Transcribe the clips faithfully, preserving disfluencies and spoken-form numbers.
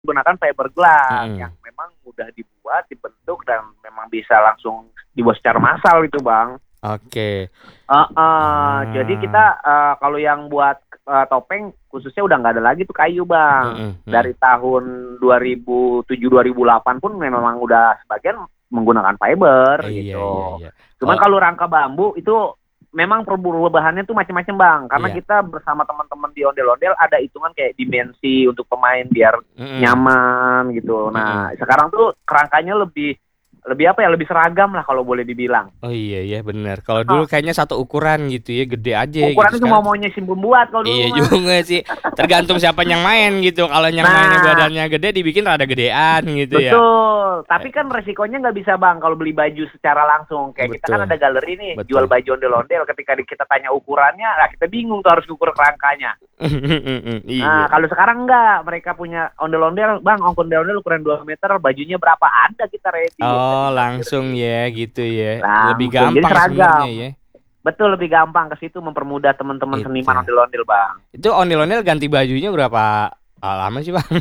menggunakan fiberglass Mhm. yang memang mudah dibuat, dibentuk, dan memang bisa langsung dibuat secara massal itu, Bang. Oke. Heeh, jadi kita, Ah. eee, kalau yang buat, eee, topeng khususnya udah nggak ada lagi tuh kayu, Bang. Mhm mhm. Dari tahun dua ribu tujuh, dua ribu delapan pun memang udah sebagian menggunakan fiber Iya iya gitu. iya. Cuman Kalau kalau rangka bambu itu memang perubahannya tuh macam-macam, Bang, karena Iya. kita bersama teman-teman di ondel-ondel ada hitungan kayak dimensi untuk pemain biar Mhm. nyaman gitu. Nah, Mhm. sekarang tuh kerangkanya lebih lebih apa ya, lebih seragam lah kalau boleh dibilang. Oh, iya iya, bener. Kalau dulu Heeh. kayaknya satu ukuran gitu ya, gede aja gitu. Ukurannya Sekarang semau-maunya si pembuat kalau dulu iya mah. juga sih, tergantung siapa yang main gitu. Kalau yang mainnya Nah. badannya gede dibikin rada gedean gitu ya. Betul, tapi E kan resikonya nggak bisa, Bang, kalau beli baju secara langsung. Kayak kita kan Betul. ada galeri nih, jual Betul. baju ondel-ondel, ketika di kita tanya ukurannya, lah kita bingung tuh harus ngukur kerangkanya. Mhm, Nah, iya. kalau sekarang enggak, mereka punya ondel-ondel, "Bang, ondel-ondel ukuran dua meter, bajunya berapa?" Ada, kita ready, kita Oh, tinggal langsung kirim. ya, gitu ya. Lebih Langsung, jadi gampang sebenarnya seragam. ya. Betul, lebih gampang ke situ mempermudah teman-teman seniman Itu. ondel-ondel, Bang. Itu ondel-ondel ganti bajunya berapa, eee, lama sih, Bang?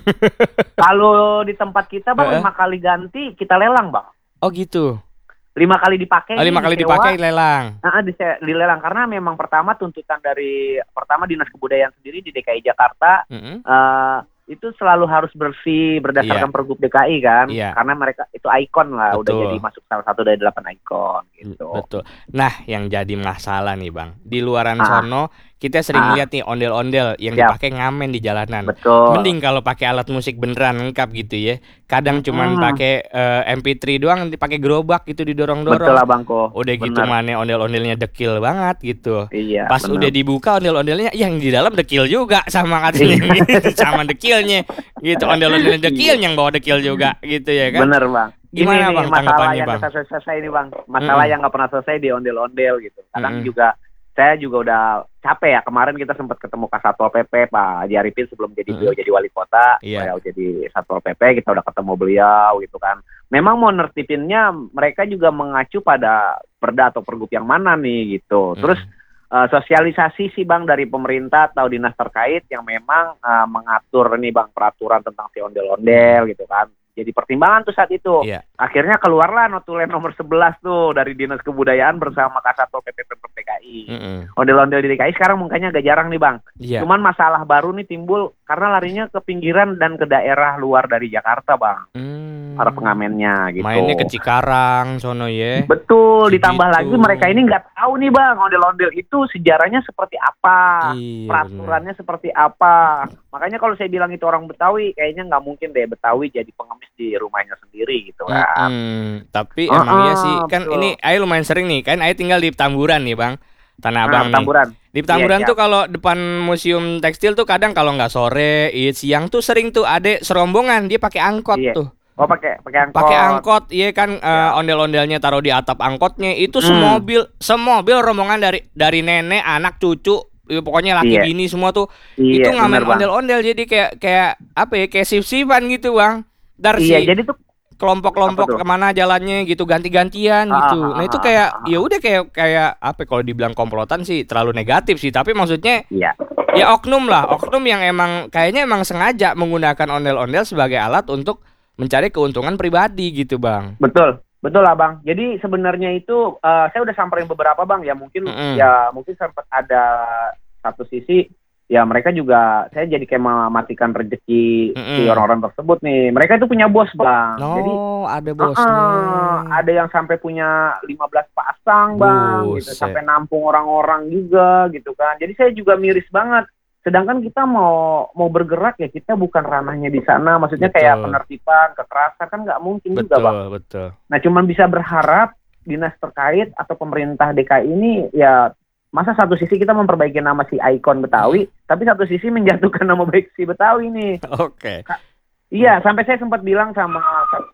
Kalau di tempat kita, Bang, Heeh. lima kali ganti kita lelang, Bang. Oh, gitu. lima kali dipakai Oh, nih, lima kali disewa dipakai lelang? heeh, dise dilelang. Karena memang pertama tuntutan dari pertama Dinas Kebudayaan sendiri di D K I Jakarta, Mhm. eee, itu selalu harus bersih Iya. berdasarkan Pergub D K I kan, Iya. karena mereka itu ikon lah, udah jadi Betul. masuk salah satu dari delapan ikon, Mmm, gitu. betul. Nah, yang jadi masalah nih, Bang, di luaran Heeh. sono kita sering Heeh. lihat nih ondel-ondel yang Siap. dipakai ngamen di jalanan. Betul. Mending kalau pakai alat musik beneran lengkap gitu ya. Kadang cuman Mhm. pakai, eee, MP3 doang, dipakai gerobak gitu Betul, didorong-dorong. Abangku, Udah gitu bener. mana ondel-ondelnya dekil banget gitu. Iya, Pas udah bener. dibuka ondel-ondelnya, yang di dalam dekil juga sama katanya Iya. gitu, sama dekilnya gitu. Ondel-ondelnya dekil, Iya. yang bawa dekil juga gitu ya kan. Bener, Bang. Ini Gimana, nih Bang, masalah tanggapannya, yang Bang? nggak selesai-selesai nih, Bang. Masalah Mhm. yang nggak pernah selesai di ondel-ondel gitu. Kadang Mhm. juga saya juga udah capek ya, kemarin kita sempat ketemu Kasatpol P P, Pak Haji Arifin sebelum jadi beliau Mhm. jadi wali kota, Iya. beliau jadi Satpol P P, kita udah ketemu beliau gitu kan. Memang mau nertibinnya mereka juga mengacu pada Perda atau Pergub yang mana nih gitu. Terus, Mhm. eee, sosialisasi sih, Bang, dari pemerintah atau dinas terkait yang memang, eee, mengatur nih, Bang, peraturan tentang si Mhm. ondel-ondel gitu kan. Jadi pertimbangan tuh saat itu. Iya. Akhirnya keluarlah notulen nomor sebelas tuh dari Dinas Kebudayaan bersama Kasatpol P P Pemprov D K I. Mhm. Ondel-ondel di D K I sekarang mukanya agak jarang nih, Bang. Iya. Cuman masalah baru nih timbul karena larinya ke pinggiran dan ke daerah luar dari Jakarta, Bang, para Mmm. pengamennya Mainnya ke gitu. Cikarang sono ya, Betul, ditambah lagi mereka Cibitung. ini nggak tahu nih, Bang, ondel-ondel itu sejarahnya seperti apa, Iya, bener. peraturannya seperti apa. Makanya kalau saya bilang itu orang Betawi, kayaknya nggak mungkin deh Betawi jadi pengemis di rumahnya sendiri gitu kan. Mhm. Tapi emang iya Heeh, sih, kan betul. ini aye lumayan sering nih, kan aye tinggal di Petamburan nih, Bang, Tanah Nah, Abang nih. Petamburan. Di Iya, Petamburan tuh siap. kalau depan museum tekstil tuh kadang kalau nggak sore, iya siang tuh sering tuh ade serombongan dia pakai angkot Iya. tuh. Oh, pakai pakai Pakai angkot. angkot, iya kan, eee, Siap. ondel-ondelnya taruh di atap angkotnya, itu Mmm. semobil semobil rombongan dari dari nenek, anak, cucu, ya pokoknya laki Iya. bini semua tuh, itu Iya, bener, ngamen Bang. ondel-ondel. Jadi kayak kayak apa ya, kayak shift-shift-an gitu, Bang. Entar Iya, si jadi tuh apa kelompok-kelompok tuh? ke mana jalannya gitu, ganti-gantian Heeh gitu. heeh Nah, itu heeh kayak heeh ya heeh. udah kayak kayak apa, kalau dibilang komplotan sih terlalu negatif sih, tapi maksudnya Iya. ya oknum lah, oknum yang emang kayaknya emang sengaja menggunakan ondel-ondel sebagai alat untuk mencari keuntungan pribadi gitu, Bang. Betul, betul, Abang. Jadi sebenarnya itu, eee, saya udah samperin beberapa, Bang, ya mungkin Mhm. ya mungkin sempet ada satu sisi, ya mereka juga saya jadi kayak mematikan rezeki si Mhm. orang-orang tersebut nih. Mereka itu punya bos, Bang. Jadi Oh, ada heeh, bosnya. ada yang sampai punya lima belas pasang, Bang, gitu, Buset. sampai nampung orang-orang juga gitu kan. Jadi saya juga miris banget. Sedangkan kita mau mau bergerak ya kita bukan ranahnya di sana, maksudnya kayak Betul. penertiban, kekerasan, kan nggak mungkin juga, Bang. Betul betul. Nah, cuman bisa berharap dinas terkait atau pemerintah D K I ini ya masa satu sisi kita memperbaiki nama si ikon Betawi, Mhm. tapi satu sisi menjatuhkan nama baik si Betawi nih. Oke. Ka iya, sampai saya sempat bilang sama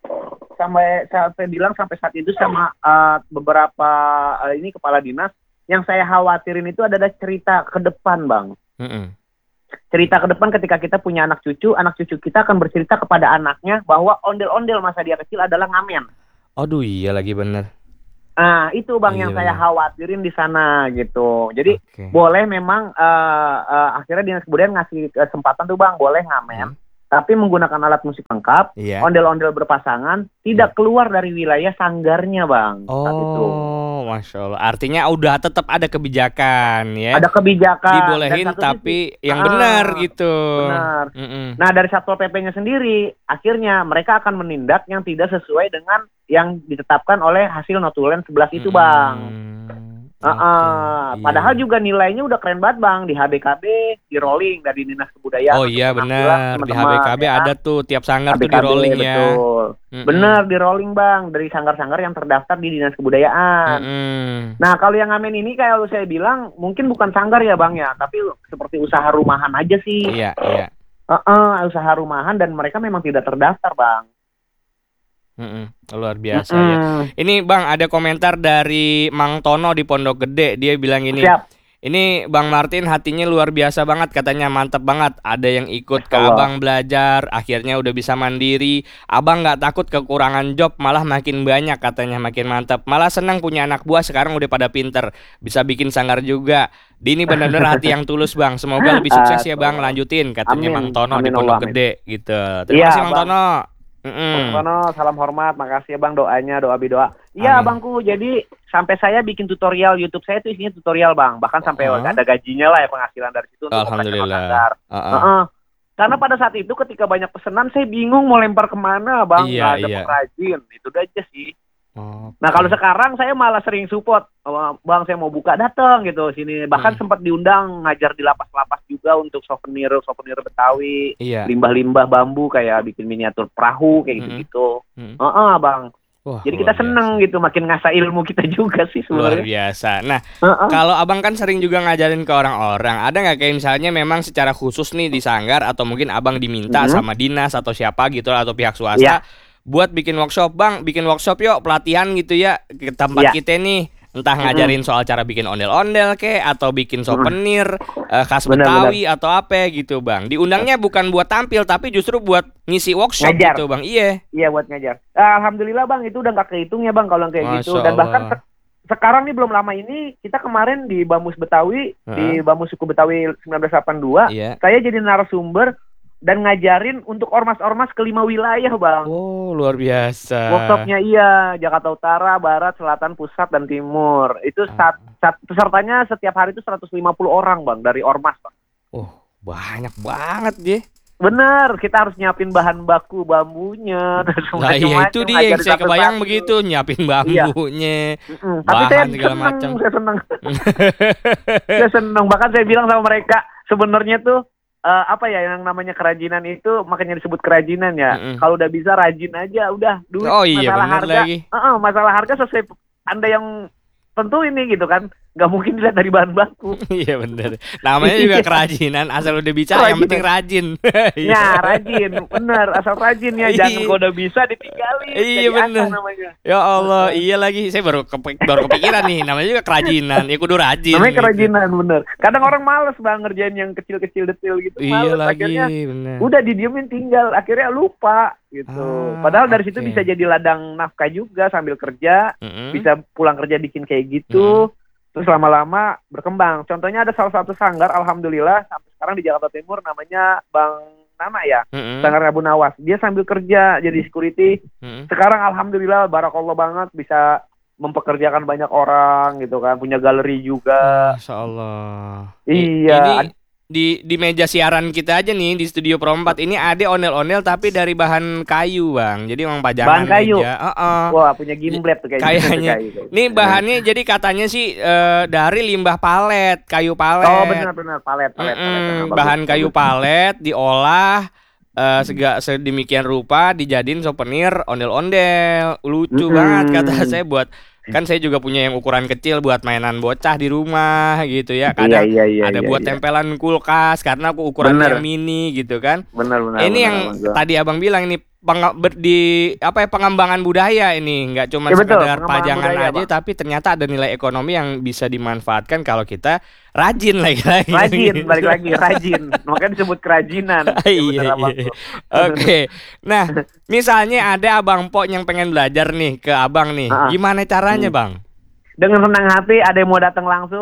sampai sampai bilang sampai saat itu sama, eee, beberapa, eee, ini kepala dinas, yang saya khawatirin itu adalah cerita ke depan, Bang. Mhm. Cerita ke depan ketika kita punya anak cucu, anak cucu kita akan bercerita kepada anaknya bahwa ondel-ondel masa dia kecil adalah ngamen. Aduh, iya lagi, bener. Nah, itu, Bang, Iya, yang saya bener. khawatirin di sana gitu. Jadi Oke. boleh memang, eee eee, akhirnya dinas kebudayaan ngasih kesempatan tuh, Bang, boleh ngamen, Mhm. tapi menggunakan alat musik lengkap, Iya. ondel-ondel berpasangan, tidak keluar dari wilayah sanggarnya, Bang, saat itu. Oh, Masya Allah. Artinya udah tetap ada kebijakan ya. Ada kebijakan. Dibolehin dan satu tapi sisi, yang ah, benar gitu. Benar. Mm-mm. Nah, dari Satpol P P-nya sendiri, akhirnya mereka akan menindak yang tidak sesuai dengan yang ditetapkan oleh hasil notulen sebelas itu, Bang. Mm-mm. Uh, uh, Oke, padahal iya. juga nilainya udah keren banget, Bang, di H B K B, di rolling dari Dinas Kebudayaan. Oh untuk iya penampilan benar, di H B teman-teman, K B ya kan? ada tuh tiap sanggar tuh di H B K B, rolling ya. betul. Mm-mm. Bener, di rolling, Bang, dari sanggar-sanggar yang terdaftar di Dinas Kebudayaan. Mm-mm. Nah, kalau yang ngamen ini kayak saya bilang, mungkin bukan sanggar ya, Bang, ya, tapi seperti usaha rumahan aja sih. Iya, iya. Uh, uh, usaha rumahan dan mereka memang tidak terdaftar, Bang. Mm-mm. Luar biasa ya. Mm-mm. Ini Bang ada komentar dari Mang Tono di Pondok Gede. Dia bilang ini. Siap. Ini Bang Martin hatinya luar biasa banget, katanya mantep banget. Ada yang ikut ke Allah. Abang belajar, akhirnya udah bisa mandiri. Abang nggak takut kekurangan job, malah makin banyak katanya, makin mantep. Malah senang punya anak buah sekarang udah pada pinter, bisa bikin sanggar juga. Ini benar-benar hati yang tulus Bang. Semoga lebih sukses ya Bang, lanjutin katanya Amin. Mang Tono Amin di Pondok Allah, Gede gitu. Terima Iya, kasih Mang Bang. Tono. Mm-mm. Bang Tono, salam hormat, makasih ya, Bang, doanya, doa bidoa. Iya, Amin. Bangku, jadi sampai saya bikin tutorial YouTube saya itu isinya tutorial, Bang. Bahkan sampai Oh. ada gajinya lah ya, penghasilan dari situ untuk Alhamdulillah. operasional sanggar. Uh-uh. Heeh. Karena pada saat itu ketika banyak pesanan, saya bingung mau lempar kemana, Bang. Iya, Nggak ada iya. pengrajin, itu aja sih. Oke. Nah, kalau sekarang saya malah sering support, "Oh, Bang, saya mau buka, datang gitu sini. Bahkan Hmm. sempat diundang ngajar di lapas-lapas juga untuk souvenir, souvenir Betawi, Iya. limbah-limbah bambu kayak bikin miniatur perahu kayak Mm-mm. gitu-gitu. Mm. Heeh, Bang. Wah, Jadi luar kita seneng biasa. gitu, makin ngasah ilmu kita juga sih Luar sebenarnya. biasa. Nah, Heeh. kalau abang kan sering juga ngajarin ke orang-orang, ada nggak kayak misalnya memang secara khusus nih di sanggar atau mungkin abang diminta Mhm. sama dinas atau siapa gitu atau pihak swasta Iya. buat bikin workshop, Bang, bikin workshop yuk pelatihan gitu ya ke tempat Iya. kita nih, entah Mhm. ngajarin soal cara bikin ondel-ondel kek atau bikin souvenir eh, khas Benar, Betawi atau apa gitu, Bang. Diundangnya bukan buat tampil tapi justru buat ngisi workshop Ngajar. gitu, Bang. Iya. Iya, buat ngajar. Alhamdulillah, Bang, itu udah nggak kehitung ya, Bang, kalau yang kayak gitu. Masya Dan bahkan Allah. se- sekarang nih belum lama ini kita kemarin di Bamus Betawi, di Bamus Suku Betawi seribu sembilan ratus delapan puluh dua, Iya. saya jadi narasumber dan ngajarin untuk ormas-ormas kelima wilayah, Bang. Oh, luar biasa. Workshopnya iya, Jakarta Utara, Barat, Selatan, Pusat, dan Timur. Itu sat, sat- pesertanya setiap hari itu seratus lima puluh orang, Bang, dari ormas, Bang. Oh, banyak banget dia. Bener, kita harus nyiapin bahan baku bambunya, terus Nah iya macam-macam, itu dia yang ngajarin saya kebayang satu-satu. begitu, nyiapin bambunya. Mm-mm. Tapi saya bahan segala seneng, macam. saya seneng. Saya seneng, bahkan saya bilang sama mereka, sebenarnya tuh eh, apa ya yang namanya kerajinan itu makanya disebut kerajinan ya. Mm-mm. Kalau udah bisa rajin aja, udah duit. Oh iya, masalah bener harga, lagi. eh, eh, masalah harga sesuai Anda yang tentu ini gitu kan, nggak mungkin dilihat dari bahan baku. Iya bener. Namanya juga kerajinan, asal udah bisa yang Kerajinan. penting rajin. Iya. Ya rajin, bener, asal rajin ya, jangan Iya. kalau udah bisa ditinggalin. Iya, jadi bener. asal namanya. Ya Allah, iya lagi. Saya baru kepi- baru kepikiran nih, namanya juga kerajinan. Ya kudu rajin. Namanya gitu. kerajinan, bener. Kadang orang males bang ngerjain yang kecil-kecil detail gitu, Iya males. lagi, Akhirnya bener. udah didiemin tinggal, akhirnya lupa gitu. Ah, Padahal dari situ oke. bisa jadi ladang nafkah juga sambil kerja, Mm-mm. bisa pulang kerja bikin kayak gitu. Terus lama-lama berkembang. Contohnya ada salah satu sanggar, alhamdulillah sampai sekarang di Jakarta Timur namanya Bang Nana ya, Mm-mm. Sanggar Abu Nawas. Dia sambil kerja jadi security. Mm-mm. Sekarang alhamdulillah barakallah banget bisa mempekerjakan banyak orang gitu kan, punya galeri juga. Masya Allah. I- Iya. Ini di di meja siaran kita aja nih di studio Pro empat ini ada ondel-ondel tapi dari bahan kayu, Bang. Jadi emang pajangan Bahan kayu? meja. Heeh. Wah, punya gimblet tuh kayaknya. Kayaknya. Kayu. Ini bahannya jadi katanya sih eh, dari limbah palet, kayu palet. Oh benar-benar palet, palet, palet. Mm-mm, Nah, bahan bagus, kayu bagus. palet diolah eh, sega sedemikian rupa dijadiin souvenir ondel-ondel. Lucu Mm-mm. banget kata saya buat kan saya juga punya yang ukuran kecil buat mainan bocah di rumah gitu ya. Kadang Iya, iya, iya, ada iya, buat iya. tempelan kulkas karena aku ukurannya Bener. mini gitu kan. Benar-benar. Ini yang tadi Abang bilang ini peng- ber- di apa ya pengembangan budaya ini nggak cuma Ya, betul, sekedar pengembangan pajangan budaya, aja Bang. tapi ternyata ada nilai ekonomi yang bisa dimanfaatkan kalau kita rajin lagi-lagi. Rajin, Gitu. balik lagi rajin. Makanya disebut kerajinan. Ya, Iya, bener, Abang. iya. Oke. Nah, misalnya ada Abang Pok yang pengen belajar nih ke Abang nih. Ah. Gimana caranya, Hmm. Bang? Dengan senang hati, ada yang mau datang langsung,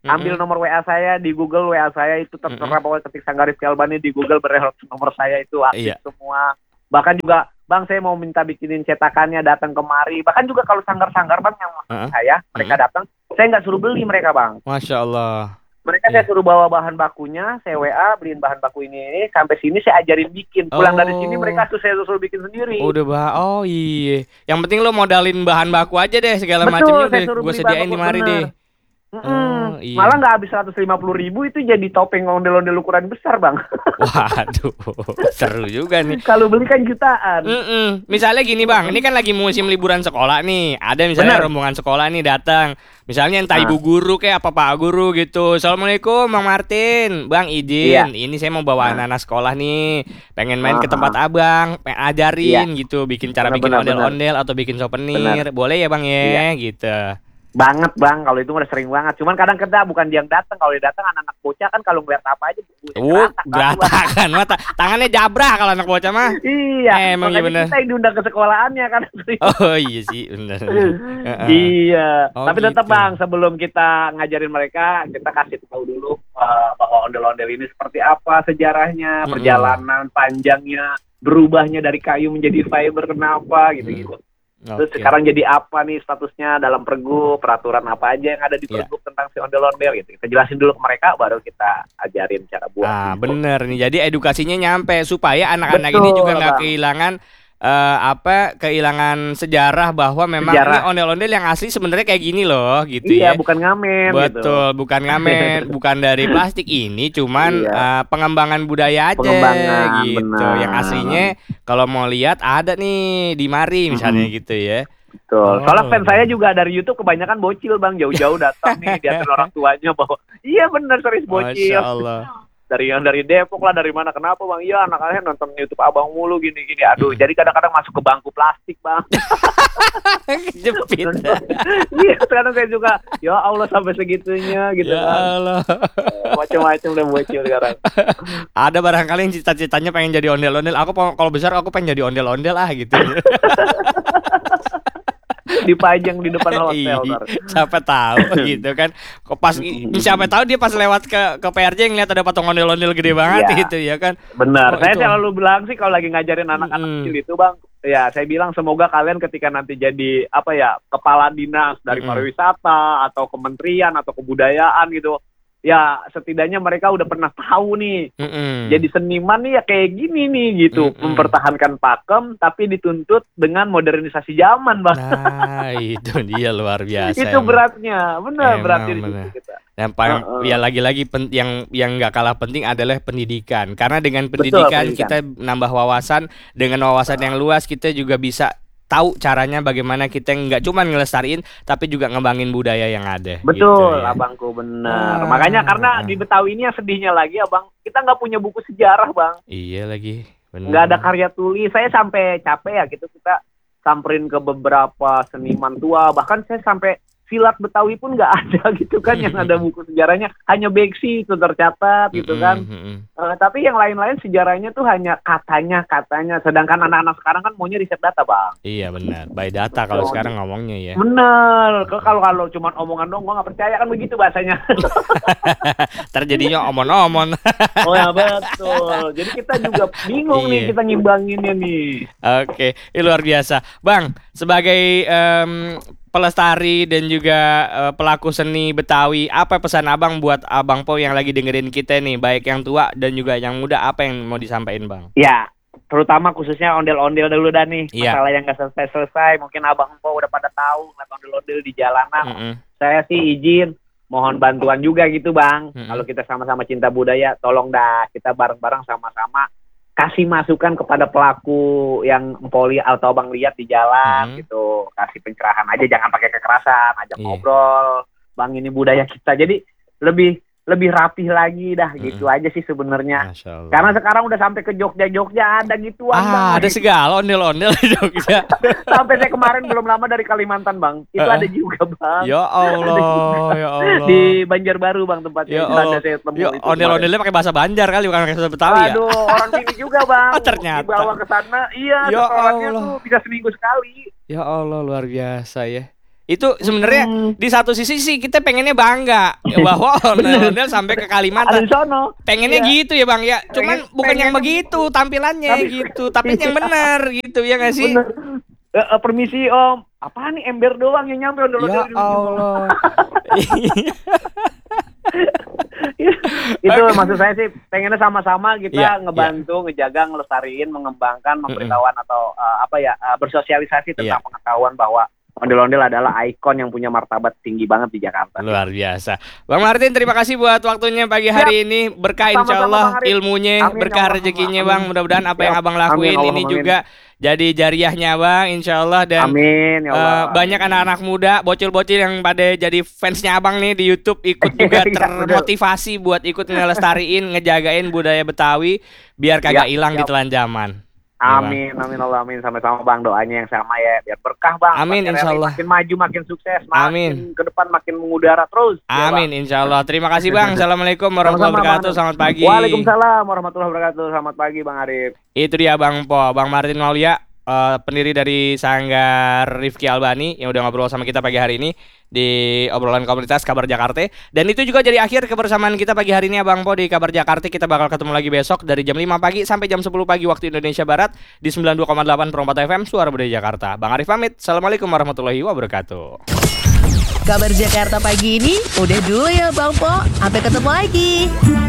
ambil Mm-mm. nomor W A saya di Google, W A saya itu tertera, pokoknya ketik Sanggar Rizky Albani di Google, berelok nomor saya itu aktif Iya. semua. Bahkan juga, Bang, saya mau minta bikinin cetakannya, datang kemari. Bahkan juga kalau sanggar-sanggar, Bang, yang Heeh. saya, mereka datang, saya nggak suruh beli mereka, Bang. Masya Allah. Mereka Iya. saya suruh bawa bahan bakunya, saya W A, beliin bahan baku ini, ini sampai sini saya ajarin bikin. Pulang dari sini Oh. mereka tuh saya suruh bikin sendiri. Udah bah, oh iya. Yang penting lo modalin bahan baku aja deh, segala Betul, macamnya saya udah suruh gue beli sediain bahan di baku, mari bener. deh. Mm-mm. Oh, iya. Malah nggak habis seratus lima puluh ribu itu jadi topeng ondel-ondel ukuran besar, Bang. Waduh, seru juga nih. Kalau beli kan jutaan. Mm-mm. Misalnya gini Bang, ini kan lagi musim liburan sekolah nih. Ada misalnya Bener. rombongan sekolah nih datang. Misalnya entah Ah. ibu guru kayak apa pak guru gitu. Assalamualaikum Bang Martin, Bang izin. Ini saya mau bawa Ah. anak-anak sekolah nih. Pengen main ke Ah. tempat abang, pengen ajarin gitu. Bikin cara Bener, bikin bener, ondel-ondel atau bikin souvenir. Boleh ya Bang ya, gitu. Banget, Bang, kalau itu udah sering banget. Cuman kadang kita bukan dia yang datang, kalau dia datang anak-anak bocah kan kalau ngeliat apa aja buset, Uh, geratak, Bang. geratakan mata. Tangannya jabrak kalau anak bocah mah. Iya, Emang iya makanya bener. kita yang diundang ke sekolahannya kan. Oh iya sih, benar. Heeh. Iya, Oh, tapi tetap gitu. Bang, sebelum kita ngajarin mereka, kita kasih tahu dulu uh, bahwa ondel-ondel ini seperti apa sejarahnya, Mm-mm. perjalanan panjangnya, berubahnya dari kayu menjadi fiber kenapa gitu-gitu. Terus Oke. sekarang jadi apa nih statusnya dalam pergub, peraturan apa aja yang ada di Iya. pergub tentang si ondel-ondel gitu. Kita jelasin dulu ke mereka, baru kita ajarin cara buat. Ah, gitu. bener nih. Jadi edukasinya nyampe supaya anak-anak Betul, ini juga nggak Bang. kehilangan eh, apa kehilangan sejarah bahwa memang Sejarah. ini ondel-ondel yang asli sebenarnya kayak gini loh, gitu ya. Iya, bukan ngamen gitu. Betul, bukan ngamen, bukan dari plastik ini, cuman Iya. eh, pengembangan budaya aja, Pengembangan, gitu. benar. Yang aslinya kalau mau lihat ada nih di mari misalnya gitu ya. Betul. Oh. Soalnya fans saya juga dari YouTube kebanyakan bocil, Bang, jauh-jauh datang nih diantar orang tuanya bahwa iya benar serius bocil. Masya Allah. Dari yang dari Depok lah, dari mana, kenapa Bang? Iya, anak-anaknya nonton YouTube Abang mulu gini-gini. Aduh, Hmm. jadi kadang-kadang masuk ke bangku plastik, Bang. Jepit. Iya, sekarang saya juga ya Allah sampai segitunya gitu Ya kan. Allah. Macam-macam udah bocil sekarang. Ada barangkali yang cita-citanya pengen jadi ondel-ondel. Aku po- kalau besar aku pengen jadi ondel-ondel ah gitu. Dipajang di depan hotel. Ih, Ntar. siapa tahu gitu kan. Kok pas siapa tahu dia pas lewat ke ke P R J ngeliat ada patung ondel-ondel gede banget Iya. gitu ya kan. Benar. Oh, Saya itu. selalu bilang sih kalau lagi ngajarin anak-anak Mm-mm. kecil itu, Bang, ya saya bilang semoga kalian ketika nanti jadi apa ya, kepala dinas dari Mm-mm. pariwisata atau kementerian atau kebudayaan gitu. Ya setidaknya mereka udah pernah tahu nih. Mm-mm. Jadi seniman nih ya kayak gini nih gitu, Mm-mm. mempertahankan pakem tapi dituntut dengan modernisasi zaman, Bang. Nah, itu dia luar biasa. Itu emang. beratnya, benar Emang beratnya di benar. situ kita. Yang paling Heeh. ya lagi-lagi pen- yang yang nggak kalah penting adalah pendidikan. Karena dengan pendidikan, pendidikan. kita nambah wawasan, dengan wawasan yang luas kita juga bisa tahu caranya bagaimana kita nggak cuma ngelestariin tapi juga ngembangin budaya yang ada. Betul, gitu ya. abangku benar. Ah, Makanya karena ah. di Betawi ini yang sedihnya lagi, abang, kita nggak punya buku sejarah, Bang. Iya lagi. Bener. Nggak ada karya tulis. Saya sampai capek ya gitu, kita samperin ke beberapa seniman tua. Bahkan saya sampai silat Betawi pun nggak ada gitu kan, yang ada buku sejarahnya hanya Beksi itu tercatat gitu Mm-mm, kan. mm-mm. Eh, tapi yang lain-lain sejarahnya tuh hanya katanya katanya. Sedangkan anak-anak sekarang kan maunya riset data, Bang. Iya benar. By data kalau Betul. sekarang ngomongnya ya. Bener. Ke- Kalau kalau cuma omongan dong, gua nggak percaya kan begitu bahasanya. Terjadinya omon-omon. Oh ya betul. Jadi kita juga bingung nih Iya. kita ngimbanginnya nih. Oke, ini luar biasa, Bang. Sebagai em, pelestari dan juga eh, pelaku seni Betawi, apa pesan Abang buat Abang Po yang lagi dengerin kita nih, baik yang tua dan juga yang muda, apa yang mau disampaikan, Bang? Ya, terutama khususnya ondel-ondel dulu dah nih. Iya. Masalah yang gak selesai-selesai. Mungkin abang po udah pada tahu ngeliat ondel-ondel di jalanan. Mm-mm. Saya sih izin mohon bantuan juga gitu, Bang. Mm-mm. Kalau kita sama-sama cinta budaya, tolong dah kita bareng-bareng sama-sama kasih masukan kepada pelaku yang empoli atau abang lihat di jalan Mm-mm. gitu. Kasih pencerahan aja, jangan pakai kekerasan, ajak Iya. ngobrol. Bang, ini budaya kita. Jadi lebih lebih rapih lagi dah, Mm-mm. gitu aja sih sebenarnya. Masya Allah. Karena sekarang udah sampai ke Jogja-Jogja ada gituan, ah, Bang. ada segala ondel-ondel di Jogja. Sampai saya kemarin belum lama dari Kalimantan, Bang. Itu Heeh. ada juga, Bang. Ya Allah, ya Allah. Di Banjarbaru, Bang, tempatnya. Ya Itu ada Allah. saya temu Ya, itu ondel-ondelnya pakai bahasa Banjar kali, bukan pakai bahasa Betawi ya? Aduh, orang sini juga, Bang. Oh, ternyata. Dibawa ke sana. Iya, Ya sekolahnya Allah. tuh bisa seminggu sekali. Ya Allah, luar biasa ya. Itu sebenarnya Hmm. di satu sisi sih kita pengennya bangga ya, bahwa ondel-ondel sampai ke Ada Kalimantan. di sono. Pengennya Iya. gitu ya Bang ya. Cuman Pengen- bukan yang pengen begitu tampilannya Tapi- gitu, tapi yang Iya. benar gitu ya nggak sih? Bener. Eh, eh, permisi Om, apa nih ember doang yang nyampe ondel-ondel Ya di ujung. Allah. Itu maksud saya sih pengennya sama-sama kita Iya, ngebantu, ngejaga, ngelestariin, mengembangkan, memberitahuan atau uh, apa ya uh, bersosialisasi tentang Iya. pengetahuan bahwa ondel-ondel adalah ikon yang punya martabat tinggi banget di Jakarta. Luar biasa. Bang Martin, terima kasih buat waktunya pagi hari ini. Berkah Sama-sama, insya Allah Bang Arif. ilmunya, Amin, ya berkah Allah, rezekinya amin. Bang. Mudah-mudahan apa yang Siap. Abang lakuin Amin, ini Allahumma juga jadi jariahnya Bang, insya Allah. Dan Amin ya Allah. eh, banyak anak-anak muda, bocil-bocil yang pada jadi fansnya Abang nih di YouTube ikut juga Iya, termotivasi buat ikut ngelestariin, ngejagain budaya Betawi biar kagak Ya, hilang di siap. telan zaman. Amin, amin Allah, amin. Sama-sama Bang, doanya yang sama ya, biar berkah Bang. Amin, Makin insya rally, Allah. Makin maju, makin sukses, makin Amin. ke depan makin mengudara terus. Ya, Bang. Amin, insya Allah. Terima kasih Bang. Assalamualaikum warahmatullahi Sama-sama, wabarakatuh. Bang. Selamat pagi. Waalaikumsalam warahmatullahi wabarakatuh. Selamat pagi Bang Arif. Itu dia Bang Po, Bang Martin Maulya, eh, pendiri dari Sanggar Rifki Albani yang udah ngobrol sama kita pagi hari ini di obrolan komunitas Kabar Jakarta. Dan itu juga jadi akhir kebersamaan kita pagi hari ini ya Bang Po di Kabar Jakarta. Kita bakal ketemu lagi besok dari jam lima pagi sampai jam sepuluh pagi waktu Indonesia Barat di sembilan puluh dua koma delapan per empat F M Suara Budaya Jakarta. Bang Arif pamit. Assalamualaikum warahmatullahi wabarakatuh. Kabar Jakarta pagi ini udah dulu ya Bang Po. Sampai ketemu lagi.